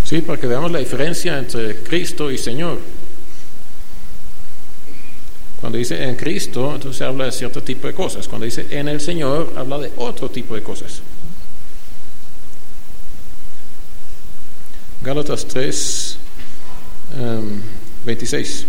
Sí, para que veamos la diferencia entre Cristo y Señor. Cuando dice en Cristo, entonces habla de cierto tipo de cosas. Cuando dice en el Señor, habla de otro tipo de cosas. Gálatas 3, 26.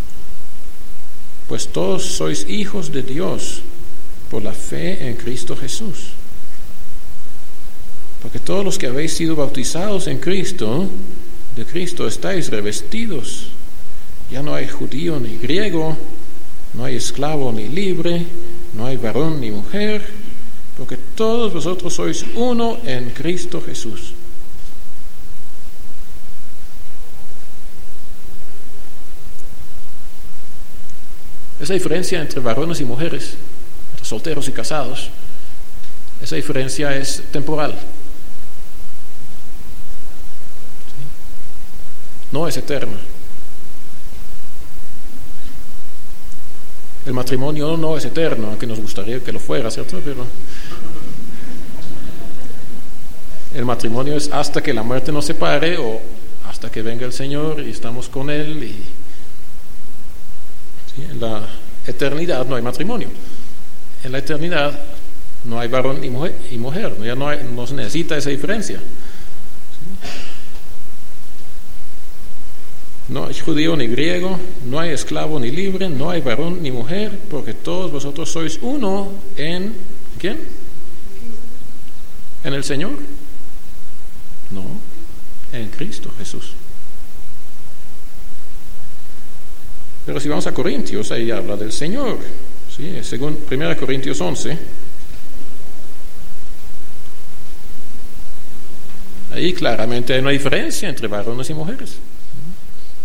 Pues todos sois hijos de Dios por la fe en Cristo Jesús. Porque todos los que habéis sido bautizados en Cristo, de Cristo estáis revestidos. Ya no hay judío ni griego, no hay esclavo ni libre, no hay varón ni mujer, porque todos vosotros sois uno en Cristo Jesús. Esa diferencia entre varones y mujeres, entre solteros y casados, esa diferencia es temporal. No es eterna. El matrimonio no es eterno, aunque nos gustaría que lo fuera, ¿cierto? Pero el matrimonio es hasta que la muerte nos separe o hasta que venga el Señor y estamos con Él. Y ¿sí? En la eternidad no hay matrimonio. En la eternidad no hay varón y mujer. Ya no se necesita esa diferencia. No hay judío ni griego, no hay esclavo ni libre, no hay varón ni mujer, porque todos vosotros sois uno en ¿quién? ¿En el Señor? No, en Cristo Jesús. Pero si vamos a Corintios, ahí habla del Señor, ¿sí? Según 1 Corintios 11. Ahí claramente hay una diferencia entre varones y mujeres.